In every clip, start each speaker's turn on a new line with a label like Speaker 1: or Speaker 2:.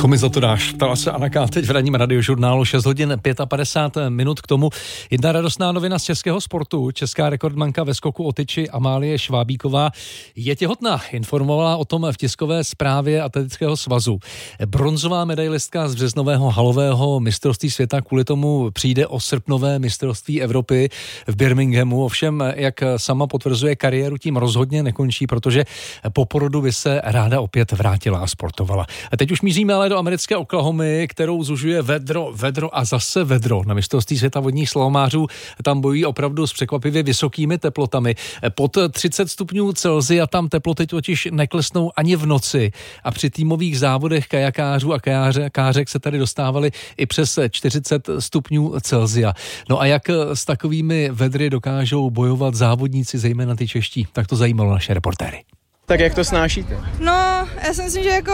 Speaker 1: Co mi za to dáš? Ptala se Anaka teď v ranním radiožurnálu 6 hodin 55 minut k tomu. Jedna radostná novina z českého sportu. Česká rekordmanka ve skoku o tyči Amálie Švábíková je těhotná. Informovala o tom v tiskové zprávě Atletického svazu. Bronzová medailistka z březnového halového mistrovství světa kvůli tomu přijde o srpnové mistrovství Evropy v Birminghamu. Ovšem, jak sama potvrzuje, kariéru tím rozhodně nekončí, protože po porodu by se ráda opět vrátila a sportovala. A teď už míříme ale do americké Oklahomy, kterou zužuje vedro a zase vedro. Na mistrovství světa vodních slalomářů tam bojují opravdu s překvapivě vysokými teplotami. Pod 30 stupňů Celsia tam teploty totiž neklesnou ani v noci. A při týmových závodech kajakářů a kajakářek se tady dostávali i přes 40 stupňů Celsia. No a jak s takovými vedry dokážou bojovat závodníci, zejména ty čeští, tak to zajímalo naše reportéry.
Speaker 2: Tak jak to snášíte?
Speaker 3: No, já si myslím, že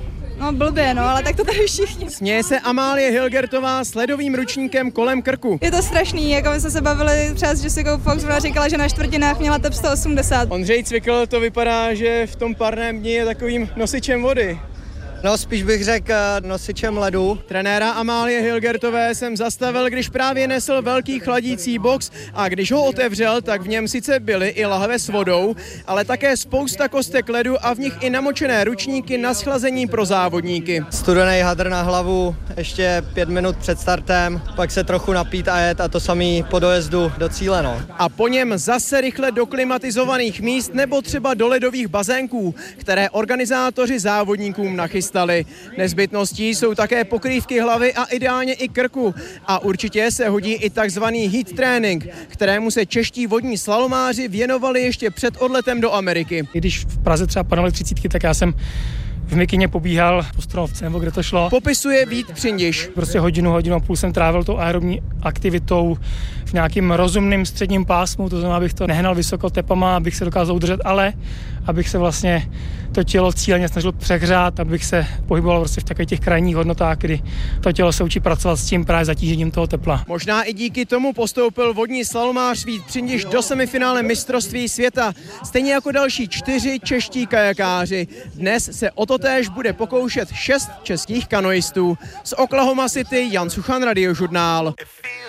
Speaker 3: blbě, ale tak to tady všichni.
Speaker 2: Směje se Amálie Hilgertová s ledovým ručníkem kolem krku.
Speaker 3: Je to strašný, my jsme se bavili třeba s Jessicou Fox, ona říkala, že na čtvrtinách měla tep 180.
Speaker 2: Ondřej Cvikl, to vypadá, že v tom parném dni je takovým nosičem vody.
Speaker 4: No, spíš bych řekl nosičem ledu.
Speaker 2: Trenéra Amálie Hilgertové jsem zastavil, když právě nesl velký chladící box a když ho otevřel, tak v něm sice byly i lahve s vodou, ale také spousta kostek ledu a v nich i namočené ručníky na schlazení pro závodníky.
Speaker 4: Studený hadr na hlavu, ještě 5 minut před startem, pak se trochu napít a jet a to samý po dojezdu do cíle. No.
Speaker 2: A po něm zase rychle do klimatizovaných míst nebo třeba do ledových bazénků, které organizátoři závodníkům nachystali. Nezbytností jsou také pokrývky hlavy a ideálně i krku. A určitě se hodí i takzvaný heat trénink, kterému se čeští vodní slalomáři věnovali ještě před odletem do Ameriky.
Speaker 5: Když v Praze třeba panovaly 30, tak já jsem v mikině pobíhal po Stromovce, nebo kde to šlo.
Speaker 2: Popisuje Vít Přindiš.
Speaker 5: Prostě hodinu a půl jsem trávil tou aerobní aktivitou v nějakým rozumným středním pásmu, to znamená, abych to nehnal vysoko tepama, abych se dokázal udržet, ale abych se vlastně to tělo cíleně snažil přehřát, abych se pohyboval prostě v takových těch krajních hodnotách, kdy to tělo se učí pracovat s tím právě zatížením toho tepla.
Speaker 2: Možná i díky tomu postoupil vodní slalomář Vít Přindiš do semifinále mistrovství světa, stejně jako další 4 čeští kajakáři. Dnes se o to též bude pokoušet 6 českých kanoistů. Z Oklahoma City Jan Suchan, Radiožurnál.